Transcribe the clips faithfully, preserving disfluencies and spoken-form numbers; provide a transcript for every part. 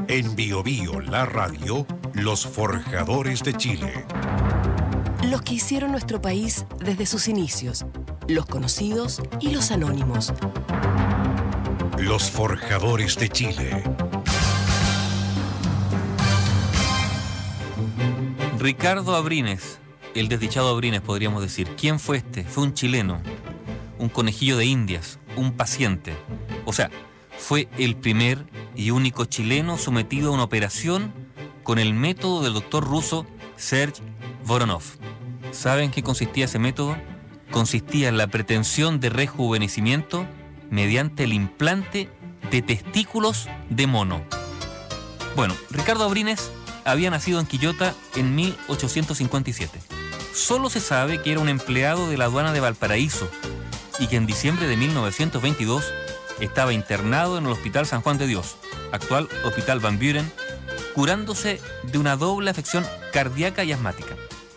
En Bio Bio, la radio, los forjadores de Chile. Los que hicieron nuestro país desde sus inicios, los conocidos y los anónimos. Los forjadores de Chile. Ricardo Abrines, el desdichado Abrines, podríamos decir. ¿Quién fue este? Fue un chileno, un conejillo de Indias, un paciente. O sea, fue el primer y único chileno sometido a una operación con el método del doctor ruso Serge Voronov. ¿Saben qué consistía ese método? Consistía en la pretensión de rejuvenecimiento mediante el implante de testículos de mono. Bueno, Ricardo Abrines había nacido en Quillota en mil ochocientos cincuenta y siete. Solo se sabe que era un empleado de la aduana de Valparaíso y que en diciembre de mil novecientos veintidós estaba internado en el Hospital San Juan de Dios, actual Hospital Van Buren, curándose de una doble afección cardíaca y asmática.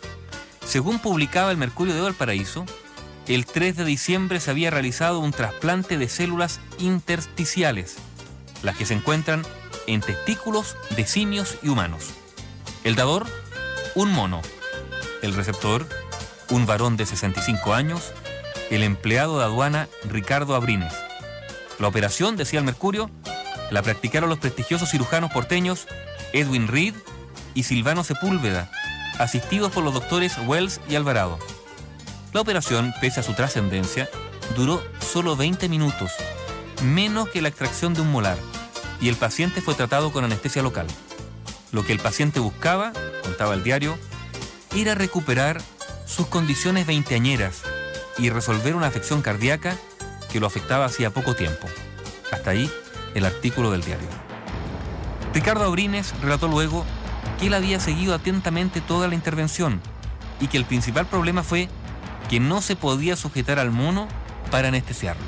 Según publicaba el Mercurio de Valparaíso, el tres de diciembre se había realizado un trasplante de células intersticiales, las que se encuentran en testículos de simios y humanos. El dador, un mono. El receptor, un varón de sesenta y cinco años, el empleado de aduana Ricardo Abrines. La operación, decía el Mercurio, la practicaron los prestigiosos cirujanos porteños Edwin Reed y Silvano Sepúlveda, asistidos por los doctores Wells y Alvarado. La operación, pese a su trascendencia, duró solo veinte minutos, menos que la extracción de un molar, y el paciente fue tratado con anestesia local. Lo que el paciente buscaba, contaba el diario, era recuperar sus condiciones veinteañeras y resolver una afección cardíaca que lo afectaba hacía poco tiempo. Hasta ahí el artículo del diario. Ricardo Abrines relató luego que él había seguido atentamente toda la intervención y que el principal problema fue que no se podía sujetar al mono para anestesiarlo.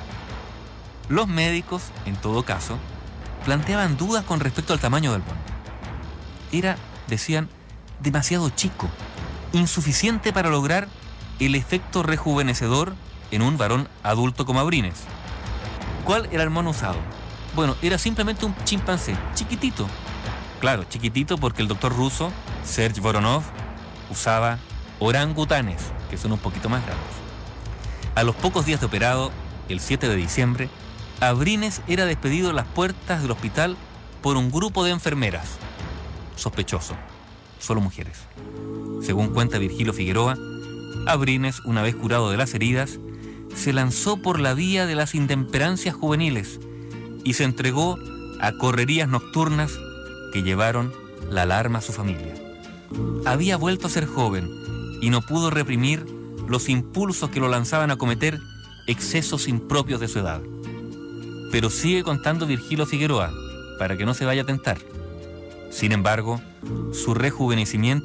Los médicos, en todo caso, planteaban dudas con respecto al tamaño del mono. Era, decían, demasiado chico, insuficiente para lograr el efecto rejuvenecedor en un varón adulto como Abrines. ¿Cuál era el mono usado? Bueno, era simplemente un chimpancé, chiquitito. Claro, chiquitito porque el doctor ruso, Serge Voronov, usaba orangutanes, que son un poquito más grandes. A los pocos días de operado, el siete de diciembre, Abrines era despedido de las puertas del hospital por un grupo de enfermeras. Sospechoso, solo mujeres. Según cuenta Virgilio Figueroa, Abrines, una vez curado de las heridas, se lanzó por la vía de las intemperancias juveniles y se entregó a correrías nocturnas que llevaron la alarma a su familia. Había vuelto a ser joven y no pudo reprimir los impulsos que lo lanzaban a cometer excesos impropios de su edad. Pero sigue contando Virgilio Figueroa, para que no se vaya a tentar. Sin embargo, su rejuvenecimiento